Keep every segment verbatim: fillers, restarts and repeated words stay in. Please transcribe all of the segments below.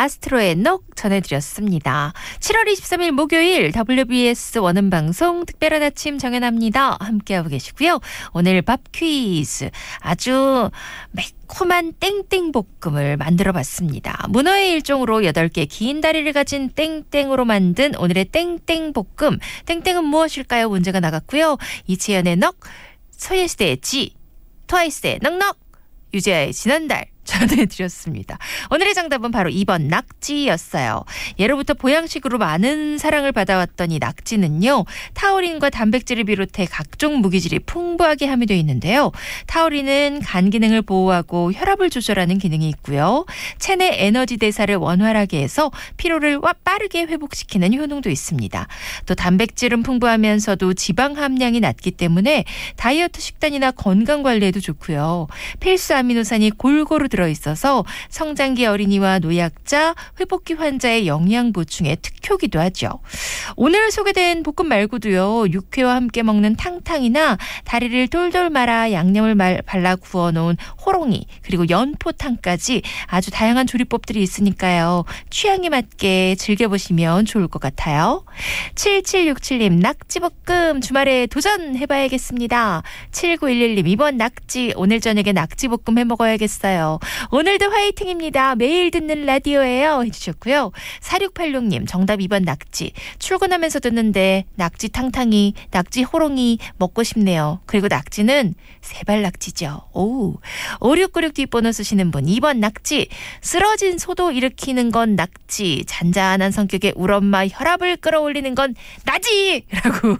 아스트로의 녹 전해드렸습니다. 칠월 이십삼일 목요일 더블유비에스 원음방송 특별한 아침 정연합니다. 함께하고 계시고요. 오늘 밥 퀴즈 아주 매콤한 땡땡볶음을 만들어봤습니다. 문어의 일종으로 여덟 개 긴 다리를 가진 땡땡으로 만든 오늘의 땡땡볶음. 땡땡은 무엇일까요? 문제가 나갔고요. 이채연의 넉, 소녀시대의 지, 트와이스의 넉넉, 유재하의 지난달 전해드렸습니다. 오늘의 정답은 바로 이 번 낙지였어요. 예로부터 보양식으로 많은 사랑을 받아왔던 이 낙지는요. 타우린과 단백질을 비롯해 각종 무기질이 풍부하게 함유되어 있는데요. 타우린은 간 기능을 보호하고 혈압을 조절하는 기능이 있고요. 체내 에너지 대사를 원활하게 해서 피로를 빠르게 회복시키는 효능도 있습니다. 또 단백질은 풍부하면서도 지방 함량이 낮기 때문에 다이어트 식단이나 건강관리에도 좋고요. 필수 아미노산이 골고루 들어있어서 성장기 어린이와 노약자, 회복기 환자의 영양 보충에 특효기도 하죠. 오늘 소개된 볶음 말고도요. 육회와 함께 먹는 탕탕이나 다리를 돌돌 말아 양념을 말, 발라 구워놓은 호롱이 그리고 연포탕까지 아주 다양한 조리법들이 있으니까요. 취향에 맞게 즐겨보시면 좋을 것 같아요. 칠칠육칠님 낙지볶음 주말에 도전해봐야겠습니다. 칠구일일님 이번 낙지 오늘 저녁에 낙지볶음 해먹어야겠어요. 오늘도 화이팅입니다. 매일 듣는 라디오예요 해주셨고요. 사육팔육님 정답 이 번 낙지. 출근하면서 듣는데 낙지 탕탕이, 낙지 호롱이 먹고 싶네요. 그리고 낙지는 세발 낙지죠. 오. 오육구육 뒷번호 쓰시는 분 이 번 낙지. 쓰러진 소도 일으키는 건 낙지. 잔잔한 성격의 우리 엄마 혈압을 끌어올리는 건 나지! 라고.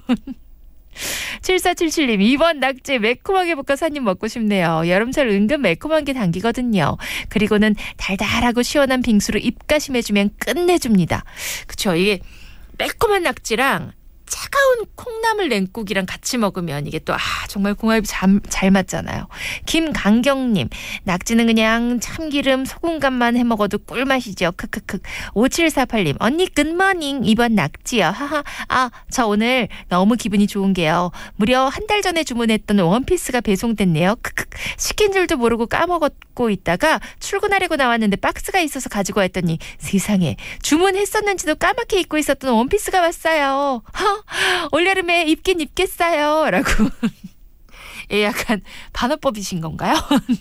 칠사칠칠님 이 번 낙지 매콤하게 볶아서 한 입 먹고 싶네요. 여름철 은근 매콤한 게 당기거든요. 그리고는 달달하고 시원한 빙수로 입가심해주면 끝내줍니다. 그쵸? 이게 매콤한 낙지랑 차가운 콩나물 냉국이랑 같이 먹으면 이게 또 아, 정말 궁합이 잘, 잘 맞잖아요. 김강경님 낙지는 그냥 참기름 소금간만 해먹어도 꿀맛이죠. 크크크. 오칠사팔님 언니 굿모닝 이 번 낙지요. 하하. 아, 저 오늘 너무 기분이 좋은 게요. 무려 한 달 전에 주문했던 원피스가 배송됐네요. 크크. 시킨 줄도 모르고 까먹고 있다가 출근하려고 나왔는데 박스가 있어서 가지고 왔더니 세상에 주문했었는지도 까맣게 잊고 있었던 원피스가 왔어요. 허, 올여름에 입긴 입겠어요. 라고. 예, 약간 반어법이신 건가요?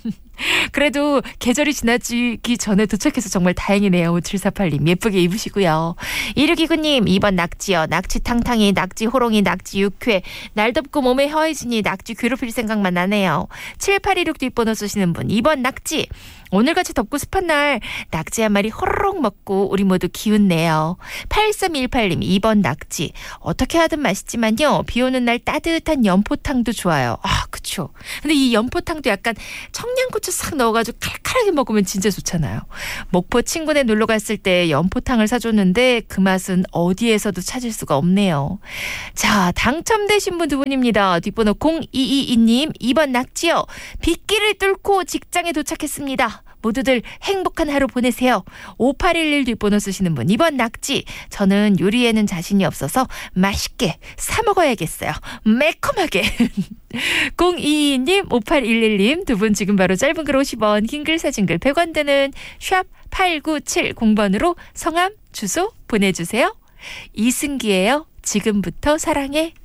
그래도 계절이 지나기 전에 도착해서 정말 다행이네요. 오칠사팔님 예쁘게 입으시고요. 이육이구님 이 번 낙지요. 낙지 탕탕이, 낙지 호롱이, 낙지 육회. 날 덥고 몸에 허해지니 낙지 괴롭힐 생각만 나네요. 칠팔이육 뒷번호 쓰시는 분 이 번 낙지. 오늘같이 덥고 습한 날 낙지 한 마리 호로록 먹고 우리 모두 기운내요. 팔삼일팔님 이 번 낙지. 어떻게 하든 맛있지만요. 비 오는 날 따뜻한 연포탕도 좋아요. 아, 그쵸. 근데 이 연포탕도 약간 청양고추 싹 넣어가지고 칼칼하게 먹으면 진짜 좋잖아요. 목포 친구네 놀러 갔을 때 연포탕을 사줬는데 그 맛은 어디에서도 찾을 수가 없네요. 자, 당첨되신 분 두 분입니다. 뒷번호 공이이이님 이 번 낙지요. 빗길을 뚫고 직장에 도착했습니다. 모두들 행복한 하루 보내세요. 오팔일일 뒷번호 쓰시는 분 이 번 낙지. 저는 요리에는 자신이 없어서 맛있게 사 먹어야겠어요. 매콤하게. 공이이님 오팔일일님 두 분 지금 바로 짧은 글 오십 원 긴 글 사진 글 백 원 되는 샵 팔구칠공 번으로 성함 주소 보내주세요. 이승기예요. 지금부터 사랑해.